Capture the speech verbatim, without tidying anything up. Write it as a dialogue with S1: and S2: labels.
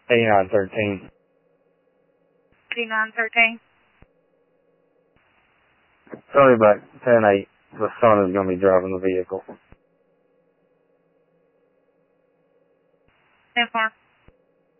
S1: eighty-nine thirteen.
S2: eighty-nine thirteen.
S1: Sorry about ten eight. The son is going to be driving the vehicle.
S2: ten four.